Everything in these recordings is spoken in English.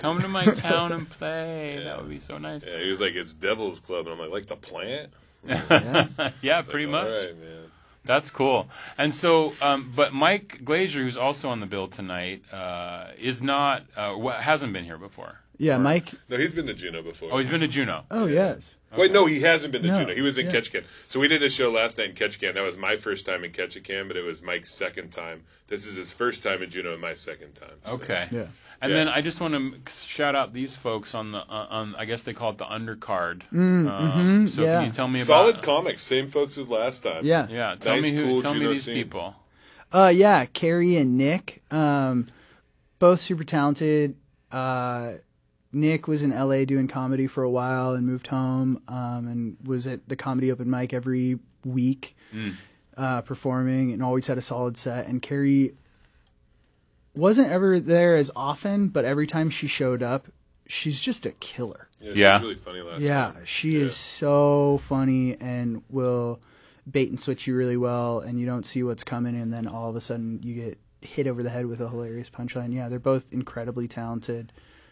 Come to my town and play. That would be so nice. Yeah, he was like, it's Devil's Club. And I'm like the plant? Yeah, pretty much. All right, man. That's cool. And so, but Mike Glazer, who's also on the bill tonight, is not, hasn't been here before. Yeah, Mike. No, he's been to Juneau before. Oh, he's been to Juneau. Oh, yes. Okay. Wait, no, he hasn't been to No, Juneau. He was in yeah. Ketchikan. So we did a show last night in Ketchikan. That was my first time in Ketchikan, but it was Mike's second time. This is his first time in Juneau and my second time. So. Okay. Yeah. And Yeah. then I just want to shout out these folks on the, on I guess they call it the undercard. So yeah. can you tell me Solid about... comics, same folks as last time. Yeah. Yeah, tell Nice, me cool tell me Juneau these scene. people. Yeah, Carrie and Nick, both super talented. Nick was in LA doing comedy for a while and moved home and was at the comedy open mic every week performing and always had a solid set. And Carrie wasn't ever there as often, but every time she showed up, she's just a killer. Yeah, she Yeah. was really funny last time. She is so funny and will bait and switch you really well, and you don't see what's coming, and then all of a sudden you get hit over the head with a hilarious punchline. Yeah, they're both incredibly talented.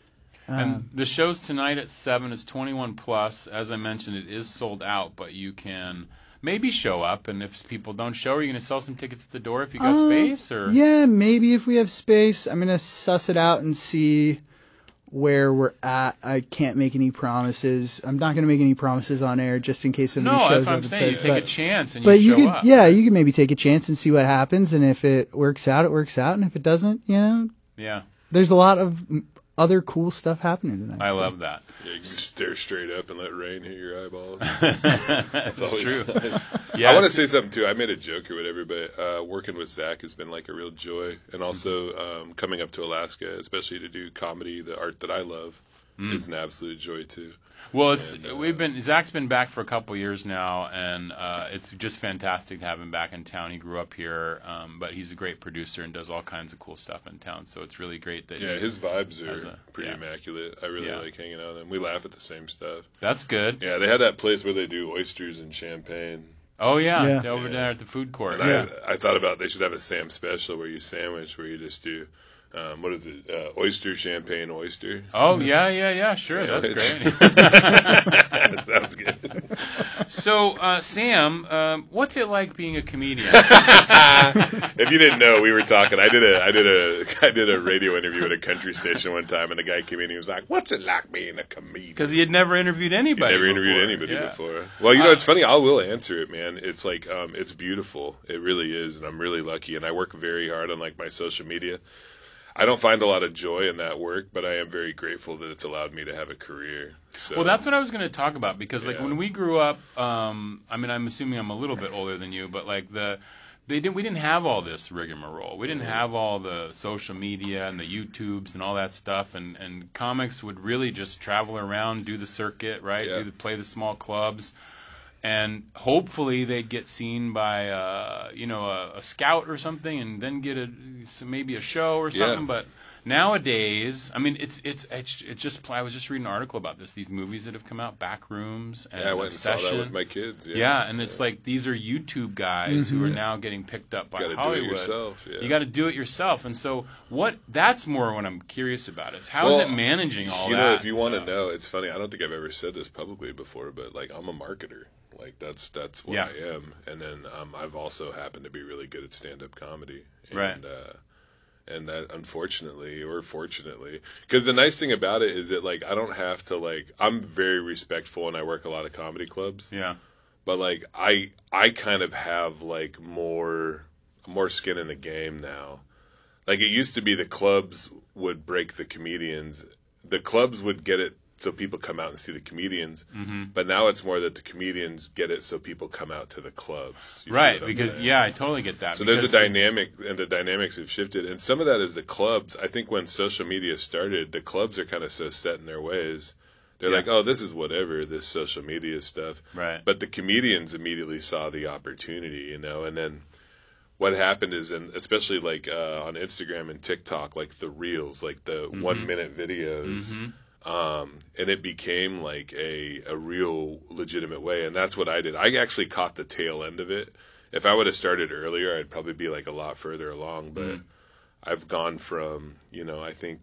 And the show's tonight at 7. It's 21 plus. As I mentioned, it is sold out, but you can maybe show up. And if people don't show, are you going to sell some tickets at the door if you got space? Or Yeah, maybe if we have space. I'm going to suss it out and see where we're at. I can't make any promises. I'm not going to make any promises on air just in case somebody no, shows that's what up I'm and saying. You says. take But, a chance and but you you show could, up. yeah, you can maybe take a chance and see what happens. And if it works out, it works out. And if it doesn't, Yeah, there's a lot of other cool stuff happening tonight. I so. love that. Yeah, you can just stare straight up and let rain hit your eyeballs. That's always true. nice. Yeah, I want to say something, too. I made a joke or whatever, but working with Zach has been like a real joy. And also coming up to Alaska, especially to do comedy, the art that I love, is an absolute joy, too. Well, Zach's been back for a couple years now, and it's just fantastic to have him back in town. He grew up here, but he's a great producer and does all kinds of cool stuff in town. So it's really great that His vibes has are pretty immaculate. I really Yeah. like hanging out with him. We laugh at the same stuff. That's good. Yeah, they had that place where they do oysters and champagne. Oh yeah, Yeah. over there at the food court. And I thought about they should have a Sam special where you sandwich, where you just do, what is it, oyster, champagne, oyster. Oh yeah, sure, that's Sandwich. great. That sounds good. So Sam, what's it like being a comedian? If you didn't know, we were talking. I did a radio interview at a country station one time, and the guy came in and he was like, "What's it like being a comedian?" Because he had never interviewed anybody. Never interviewed before. anybody Yeah. before. Well, it's funny. I will answer it, man. It's like it's beautiful. It really is, and I'm really lucky. And I work very hard on like my social media. I don't find a lot of joy in that work, but I am very grateful that it's allowed me to have a career. So, Well, that's what I was going to talk about because, like, Yeah. when we grew up, I mean, I'm assuming I'm a little bit older than you, but like we didn't have all this rigmarole. We didn't have all the social media and the YouTubes and all that stuff, and comics would really just travel around, do the circuit, right? Yeah. Play the small clubs. And hopefully they'd get seen by a scout or something, and then get maybe a show or something. Yeah. But nowadays, I mean, it's just. I was just reading an article about this. These movies that have come out, Backrooms and I went and saw Obsession. that with my kids. Yeah, and it's like these are YouTube guys who are now getting picked up by Gotta do it Hollywood. yourself, yeah. You got to do it yourself, and so that's more what I'm curious about is how is it managing all that? If you want to stuff? know, it's funny. I don't think I've ever said this publicly before, but like I'm a marketer. Like that's what Yeah. I am. And then I've also happened to be really good at stand-up comedy. And, Right. And that unfortunately or fortunately, because the nice thing about it is that like I don't have to like I'm very respectful and I work a lot of comedy clubs. Yeah. But like I kind of have like more skin in the game now. Like it used to be the clubs would break the comedians. The clubs would get it so people come out and see the comedians. Mm-hmm. But now it's more that the comedians get it so people come out to the clubs. You see Right, what I'm because saying? I totally get that. So there's a because dynamic, and the dynamics have shifted. And some of that is the clubs. I think when social media started, the clubs are kind of so set in their ways. They're Yeah. like, oh, this is whatever, this social media stuff. Right. But the comedians immediately saw the opportunity, and then what happened is, and especially like on Instagram and TikTok, like the reels, like the 1 minute videos, and it became like a real legitimate way. And that's what I did. I actually caught the tail end of it. If I would have started earlier, I'd probably be like a lot further along. But I've gone from, I think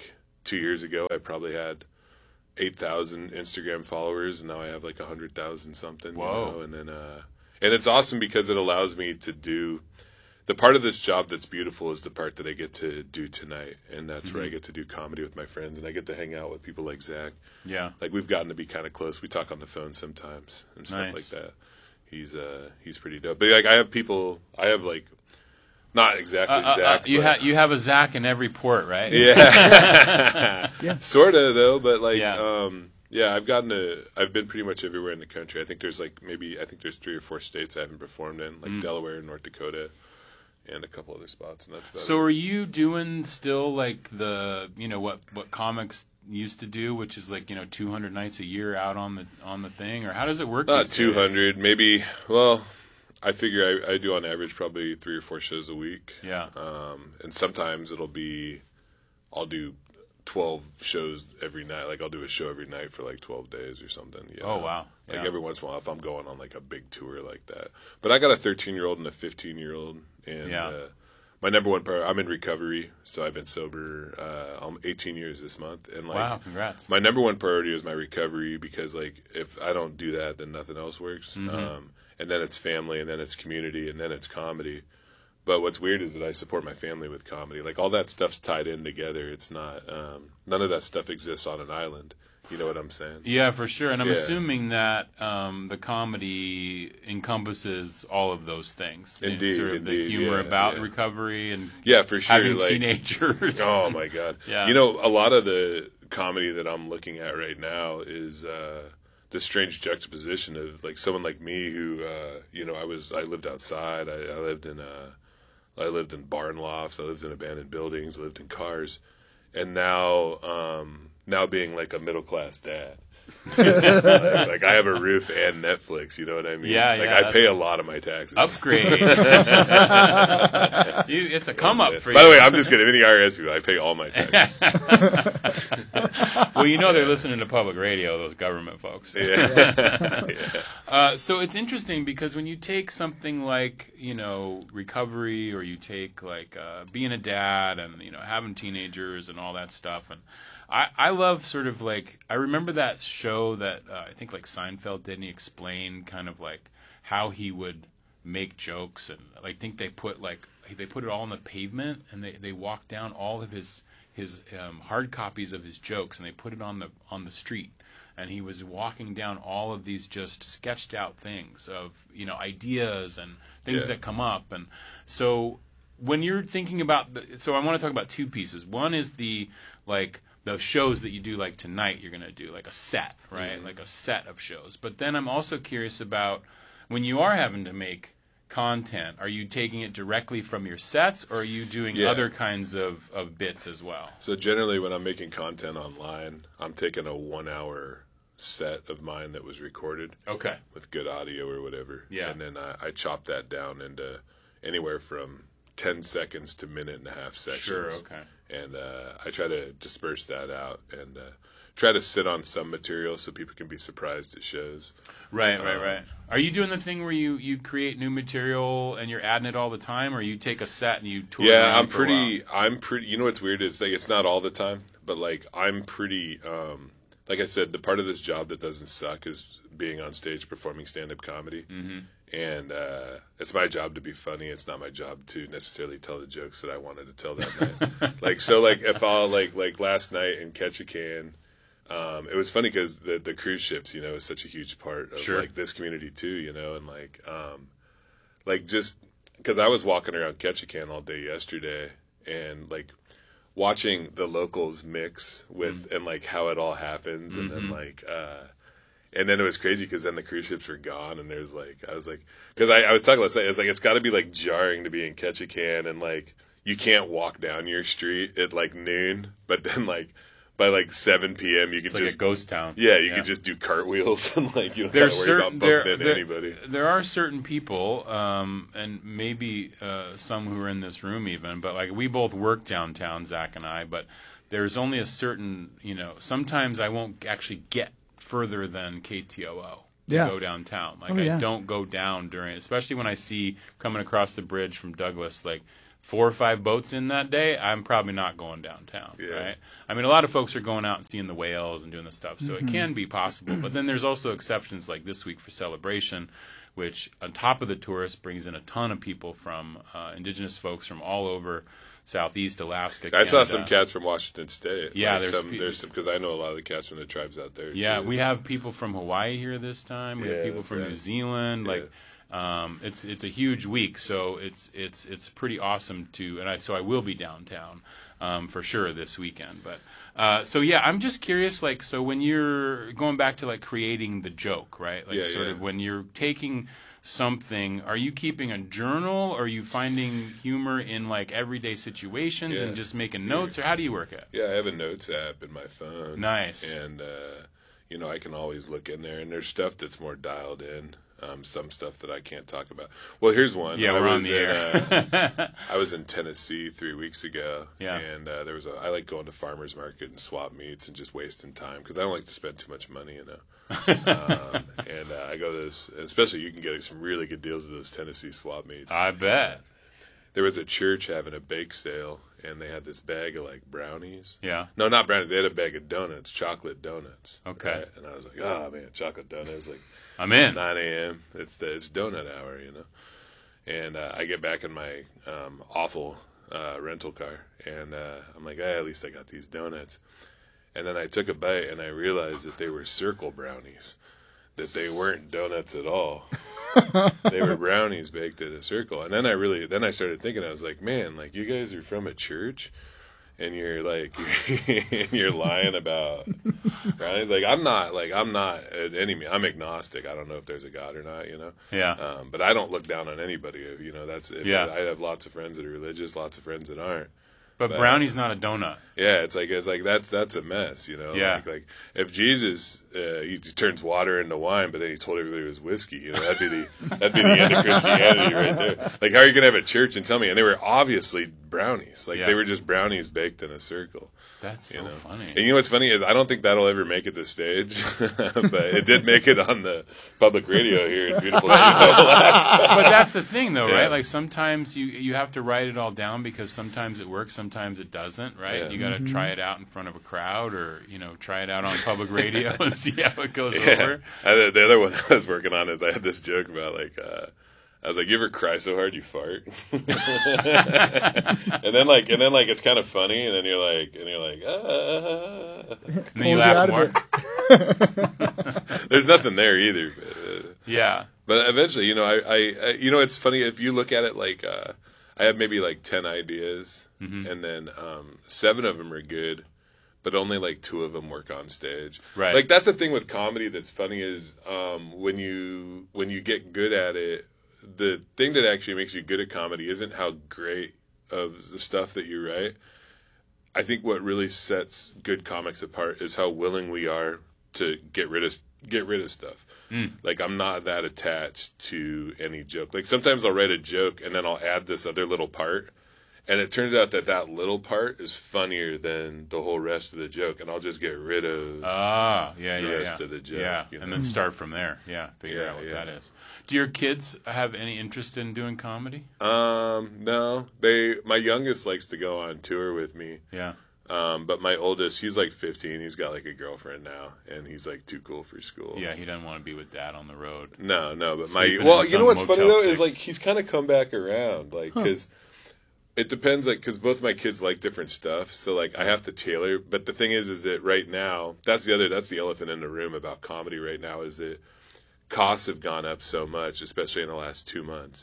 2 years ago, I probably had 8,000 Instagram followers, and now I have like 100,000 something. Whoa. You know? And then, and it's awesome because it allows me to do the part of this job that's beautiful is the part that I get to do tonight, and that's where I get to do comedy with my friends, and I get to hang out with people like Zach. Yeah. Like we've gotten to be kind of close. We talk on the phone sometimes and stuff Nice. like that. He's pretty dope. But like I have like not exactly Zach. You but, have a Zach in every port, right? yeah, Yeah. sort of though. But like Yeah. I've been pretty much everywhere in the country. I think there's 3 or 4 states I haven't performed in, like Delaware and North Dakota, and a couple other spots, and that's about So it. are you doing still like the what comics used to do, which is like 200 nights a year out on the thing, or how does it work? Not these days? 200, maybe. Well, I figure I do on average probably 3 or 4 shows a week. Yeah. And sometimes I'll do 12 shows every night. Like I'll do a show every night for like 12 days or something. You know? Oh, wow. Like Yeah. every once in a while if I'm going on like a big tour like that. But I got a 13-year-old and a 15-year-old. And my number one priority, I'm in recovery, so I've been sober 18 years this month. And like, Wow, congrats. my number one priority is my recovery because like if I don't do that, then nothing else works. And then it's family, and then it's community, and then it's comedy. But what's weird is that I support my family with comedy. Like all that stuff's tied in together. It's not none of that stuff exists on an island. You know what I'm saying? Yeah, for sure. And I'm Yeah. assuming that the comedy encompasses all of those things. Indeed, sort of the indeed, humor yeah, about yeah. recovery and Yeah, for sure. having like, teenagers. Oh my God! Yeah. You know, a lot of the comedy that I'm looking at right now is the strange juxtaposition of like someone like me who, I lived outside. I lived in barn lofts. I lived in abandoned buildings. I lived in cars, and now being like a middle class dad. like I have a roof and Netflix. You know what I mean? Yeah, Like yeah, I pay a lot of my taxes. Upgrade. It's a come up for you. By the way, I'm just kidding. Any IRS people, I pay all my taxes. Well, they're listening to public radio, those government folks. Yeah. So it's interesting because when you take something like, recovery, or you take like being a dad and, having teenagers and all that stuff. And I love sort of like, I remember that show that I think like Seinfeld did, and he explained kind of like how he would make jokes. And I think they put it all on the pavement, and they walked down all of his hard copies of his jokes, and they put it on the street, and he was walking down all of these just sketched out things of ideas and things that come up. And so when you're thinking about so I want to talk about 2 pieces. One is the shows that you do, like tonight you're going to do like a set, right? Mm-hmm. Like a set of shows. But then I'm also curious about when you are having to make content, are you taking it directly from your sets, or are you doing other kinds of bits as well? So generally when I'm making content online, I'm taking a 1-hour set of mine that was recorded. Okay. With good audio or whatever. Yeah. And then I chop that down into anywhere from 10 seconds to minute and a half sections. Sure, okay. And I try to disperse that out and try to sit on some material so people can be surprised at shows. Right. Are you doing the thing where you create new material and you're adding it all the time, or you take a set and you tour it around I'm for a pretty, you know what's weird is like it's not all the time, but like I'm pretty, like I said, the part of this job that doesn't suck is being on stage performing stand-up comedy. Mm-hmm. And it's my job to be funny. It's not my job to necessarily tell the jokes that I wanted to tell that night. If I'll like last night in Ketchikan, it was funny because the cruise ships, is such a huge part of like this community too, and just because I was walking around Ketchikan all day yesterday and like watching the locals mix with and like how it all happens, and then and then it was crazy because then the cruise ships were gone, and there's like I was like, because I was talking last night, it's like it's got to be like jarring to be in Ketchikan and like you can't walk down your street at like noon, but then like by like 7 p.m. you can It's like just a ghost town. Yeah, you can just do cartwheels and like you don't have There's to worry about bumping into anybody. There are certain people, and maybe some who are in this room even, but like we both work downtown, Zach and I, but there's only a certain, sometimes I won't actually get further than KTOO to go downtown. Like I don't go down during, especially when I see coming across the bridge from Douglas, like 4 or 5 boats in that day, I'm probably not going downtown, right? I mean, a lot of folks are going out and seeing the whales and doing this stuff, so it can be possible. But then there's also exceptions like this week for Celebration, which on top of the tourists brings in a ton of people from indigenous folks from all over Southeast Alaska, Canada. I saw some cats from Washington State. Yeah, like there's some because I know a lot of the cats from the tribes out there. Yeah, too. we have people from Hawaii here this time. We have people from New Zealand. Yeah. Like, it's a huge week, so it's pretty awesome to. And I will be downtown for sure this weekend. But so yeah, I'm just curious. Like, so when you're going back to like creating the joke, right? Like, sort of when you're taking something, are you keeping a journal, or are you finding humor in like everyday situations and just making notes, or how do you work it? Yeah, I have a notes app in my phone. Nice. And I can always look in there, and there's stuff that's more dialed in. Some stuff that I can't talk about. Well, here's one. Yeah, we're on the air. I was in Tennessee 3 weeks ago, Yeah. and I like going to farmers market and swap meets and just wasting time because I don't like to spend too much money, and I go to this, especially you can get some really good deals at those Tennessee swap meets. I bet. There was a church having a bake sale, and they had this bag of like brownies. Yeah. No, not brownies. They had a bag of donuts, chocolate donuts. Okay. Right? And I was like, oh man, chocolate donuts. Like, I'm in. 9 a.m. It's donut hour, And I get back in my awful rental car, and I'm like, at least I got these donuts. And then I took a bite, and I realized that they were circle brownies, that they weren't donuts at all. They were brownies baked in a circle. And then I started thinking, I was like, man, like you guys are from a church, and you're like, you're lying about brownies. Like I'm not at any. I'm agnostic. I don't know if there's a God or not. Yeah. But I don't look down on anybody. That's it. Yeah. I have lots of friends that are religious, lots of friends that aren't. But brownie's not a donut. Yeah, it's like that's a mess, Yeah. Like if Jesus he turns water into wine, but then he told everybody it was whiskey, that'd be the end of Christianity right there. Like, how are you gonna have a church and tell me? And they were obviously brownies, like they were just brownies baked in a circle. That's so funny. And what's funny is I don't think that'll ever make it to stage, but it did make it on the public radio here in beautiful Alaska. But that's the thing, though, right? Like sometimes you have to write it all down because sometimes it works, sometimes it doesn't, right? Yeah. You got to try it out in front of a crowd, or try it out on public radio and see how it goes over. The other one I was working on is I had this joke about like. I was like, you ever cry so hard you fart? and then it's kind of funny, and then you're like, And then you laugh more. There's nothing there either. But, Yeah. But eventually, I it's funny if you look at it like, I have maybe like 10 ideas, and then 7 of them are good, but only like 2 of them work on stage. Right. Like that's the thing with comedy that's funny is when you get good at it. The thing that actually makes you good at comedy isn't how great of the stuff that you write. I think what really sets good comics apart is how willing we are to get rid of stuff. Like I'm not that attached to any joke. Like sometimes I'll write a joke and then I'll add this other little part, and it turns out that little part is funnier than the whole rest of the joke, and I'll just get rid of the rest of the joke. Yeah, and then start from there. Yeah, figure out what that is. Do your kids have any interest in doing comedy? No. My youngest likes to go on tour with me. Yeah. But my oldest, he's like 15. He's got like a girlfriend now, and he's like too cool for school. Yeah, he doesn't want to be with dad on the road. No. But Sleeping in what's some funny though 6. is like he's kind of come back around, like because. It depends, like, because both my kids like different stuff, so like I have to tailor. But the thing is that right now, that's the elephant in the room about comedy right now is that costs have gone up so much, especially in the last 2 months.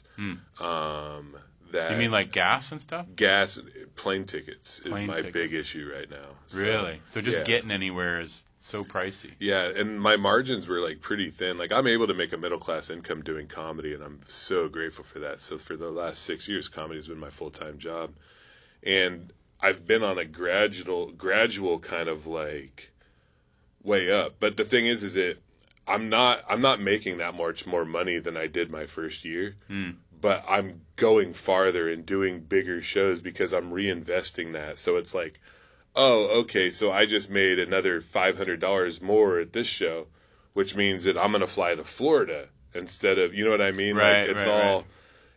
That You mean like gas and stuff? gas, plane tickets is my big issue right now. Really? So just getting anywhere is so pricey. Yeah, and my margins were like pretty thin. Like I'm able to make a middle class income doing comedy, and I'm so grateful for that. So for the last 6 years, comedy has been my full-time job, and I've been on a gradual kind of like way up. But the thing is that I'm not making that much more money than I did my first year. But I'm going farther and doing bigger shows because I'm reinvesting that. So it's like, oh, okay, so I just made another $500 more at this show, which means that I'm going to fly to Florida instead of, you know what I mean? Right, like it's right, all, right.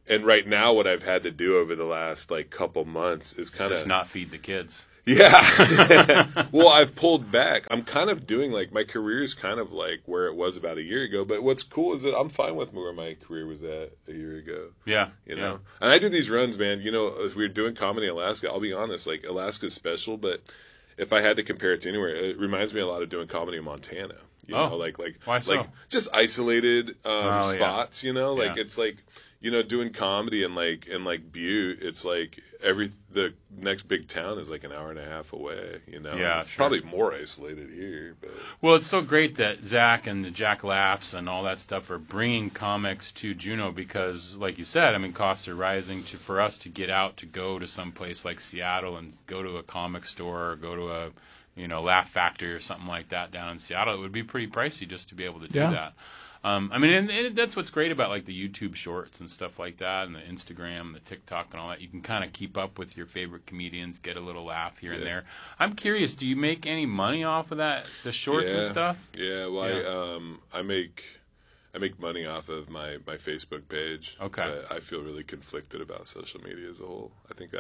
And right now, what I've had to do over the last like couple months is kind of Just not feed the kids. Yeah. Well, I've pulled back. I'm kind of doing like my career is kind of like where it was about a year ago. But what's cool is that I'm fine with where my career was at a year ago. Yeah. You know, and I do these runs, man. You know, as we were doing comedy in Alaska, I'll be honest, like Alaska's special, but if I had to compare it to anywhere, it reminds me a lot of doing comedy in Montana. You know, like why so? like just isolated spots. You know, like Yeah. it's like. You know, doing comedy in Butte, it's like the next big town is like an hour and a half away. You know, Yeah, it's sure. probably more isolated here. But Well, it's so great that Zach and the Jack Laughs and all that stuff are bringing comics to Juneau because, like you said, I mean, costs are rising for us to get out to go to some place like Seattle and go to a comic store or go to a, Laugh Factory or something like that down in Seattle. It would be pretty pricey just to be able to do that. I mean, and that's what's great about like the YouTube shorts and stuff like that, and the Instagram, the TikTok, and all that. You can kind of keep up with your favorite comedians, get a little laugh here and there. I'm curious, do you make any money off of that, the shorts and stuff? Yeah, well, I make money off of my Facebook page. Okay. But I feel really conflicted about social media as a whole. I think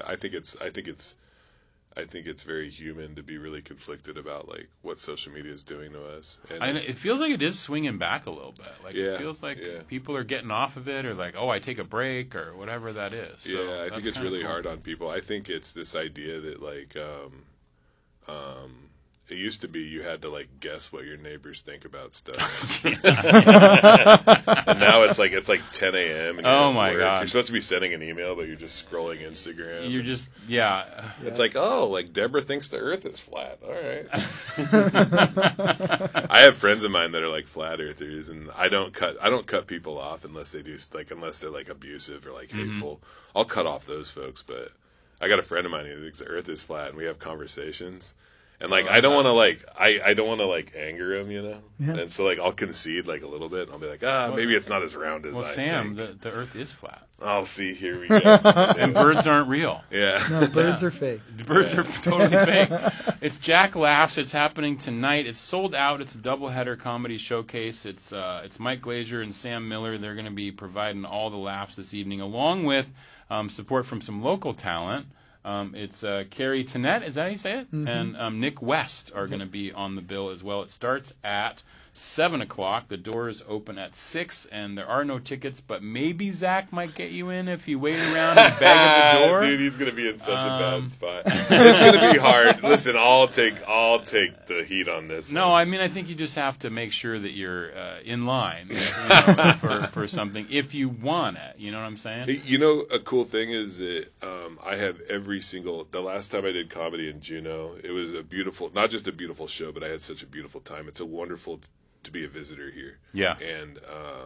it's very human to be really conflicted about like what social media is doing to us. And It feels like it is swinging back a little bit. Like Yeah, it feels like yeah. people are getting off of it, or like, oh, I take a break, or whatever that is. So yeah, I think that's it's kinda really cool. hard on people. I think it's this idea that like it used to be you had to like guess what your neighbors think about stuff. And now it's like 10 a.m. and you're Oh at my work. God. You're supposed to be sending an email, but you're just scrolling Instagram. You're just It's like, oh, like Deborah thinks the Earth is flat. All right. I have friends of mine that are like flat earthers, and I don't cut people off unless they do unless they're like abusive or like hateful. I'll cut off those folks, but I got a friend of mine who thinks the Earth is flat, and we have conversations. And like I don't want to I don't want to like anger him, you know. Yeah. And so like I'll concede like a little bit, and I'll be like, maybe it's not as round as well, I Sam, think. the Earth is flat, I'll see. Here we go. and birds aren't real. Yeah. No, birds are fake. The birds are totally fake. It's Jack Laughs. It's happening tonight. It's sold out. It's a doubleheader comedy showcase. It's Mike Glazer and Sam Miller. They're going to be providing all the laughs this evening, along with support from some local talent. It's Carrie Tennant, is that how you say it? Mm-hmm. And Nick West are going to be on the bill as well. It starts at 7 o'clock. The doors open at 6, and there are no tickets, but maybe Zach might get you in if you wait around and beg at the door. Dude, he's gonna be in such a bad spot. It's gonna be hard. Listen, I'll take the heat on this. No, one. I mean, I think you just have to make sure that you're in line for something if you want it. You know what I'm saying? You know, a cool thing is that I have the last time I did comedy in Juneau, it was not just a beautiful show, but I had such a beautiful time. It's a wonderful to be a visitor here. Yeah. And,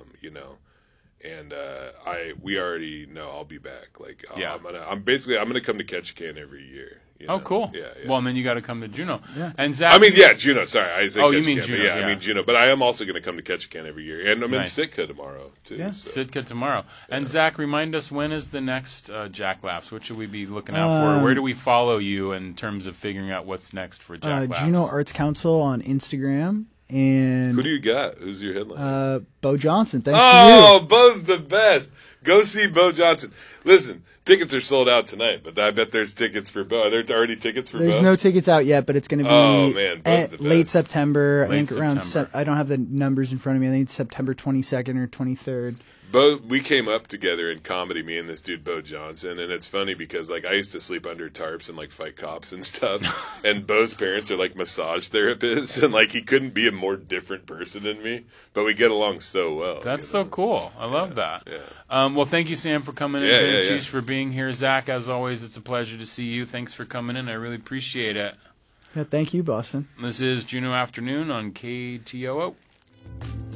we already know I'll be back. Like, Yeah. I'm going to come to Ketchikan every year. You know? Oh, cool. Yeah. Well, and then you got to come to Juneau. Yeah. And Zach, I mean, yeah, Juneau. Sorry, I said Oh, you Ketchikan, mean but Juneau, yeah, I yeah. mean Juneau. But I am also going to come to Ketchikan every year, and I'm Nice. in Sitka tomorrow too. Yeah. so. Sitka tomorrow. And Zach, remind us, when is the next Jack Laughs? What should we be looking out for? Where do we follow you in terms of figuring out what's next for Jack Laughs? Juneau Arts Council on Instagram, and Who do you got? Who's your headline? Bo Johnson. Thanks Oh, Bo's the best. Go see Bo Johnson. Listen, tickets are sold out tonight, but I bet there's tickets for Bo. Are there already tickets for to you. There's Bo? no tickets out yet, but it's going to be Oh, man, Bo's the late best. September. Late I think around. September. I don't have the numbers in front of me. I think it's September 22nd or 23rd. Bo, we came up together in comedy, me and this dude Bo Johnson, and it's funny because like I used to sleep under tarps and like fight cops and stuff, and Bo's parents are like massage therapists, and like he couldn't be a more different person than me, but we get along so well. That's you so know? cool. I love that. Yeah. Well, thank you, Sam, for coming in. Yeah, Vinny yeah, Cheese for being here. Zach, as always, it's a pleasure to see you. Thanks for coming in. I really appreciate it. Yeah, thank you, Boston. This is Juneau Afternoon on KTOO.